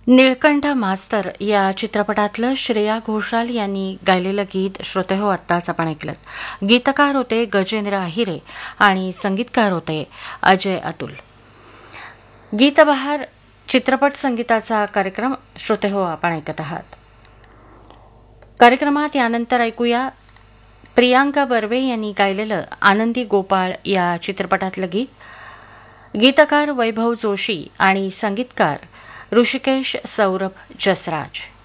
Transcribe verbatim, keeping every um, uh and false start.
निळकंठ मास्तर या चित्रपटातलं श्रेया घोषाल यांनी गायलेलं गीत श्रोते हो आत्ताच आपण ऐकलं. गीतकार होते गजेंद्र अहिरे आणि संगीतकार होते अजय अतुल. गीतबहार चित्रपट संगीताचा कार्यक्रम श्रोते हो आपण ऐकत आहात. कार्यक्रमात यानंतर ऐकूया प्रियांका बर्वे यांनी गायलेलं आनंदी गोपाळ या चित्रपटातलं गीत. गीतकार वैभव जोशी आणि संगीतकार ऋषिकेश सौरभ जसराज.